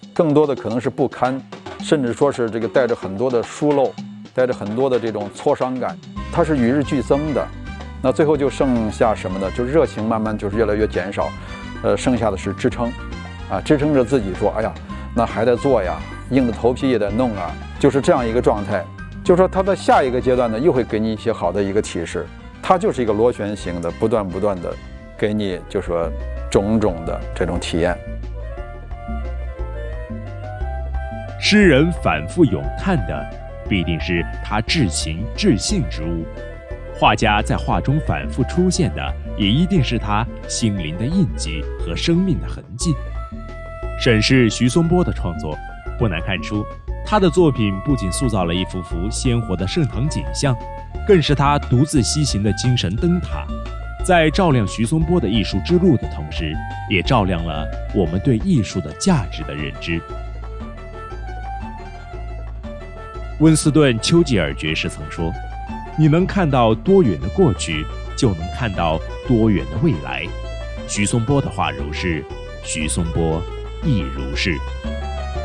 更多的可能是不堪，甚至说是这个带着很多的疏漏，带着很多的这种挫伤感，它是与日俱增的。那最后就剩下什么呢？就热情慢慢就是越来越减少，剩下的是支撑，支撑着自己说，哎呀，那还得做呀，硬着头皮也得弄啊，就是这样一个状态。就是说他的下一个阶段呢，又会给你一些好的一个启示，它就是一个螺旋形的，不断的给你就说种种的这种体验。 诗人反复咏叹的必定是他至情至性之物，画家在画中反复出现的也一定是他心灵的印记和生命的痕迹。审视徐松波的创作，不难看出他的作品不仅塑造了一幅幅鲜活的盛唐景象，更是他独自西行的精神灯塔，在照亮徐松波的艺术之路的同时，也照亮了我们对艺术的价值的认知。温斯顿·丘吉尔爵士曾说，你能看到多远的过去，就能看到多远的未来。徐松波的话如是，徐松波亦如是。